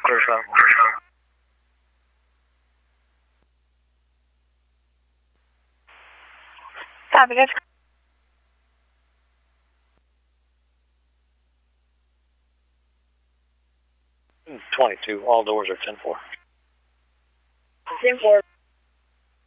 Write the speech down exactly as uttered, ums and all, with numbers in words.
clear shot. Copy, that's twenty-two, all doors are ten four. ten four.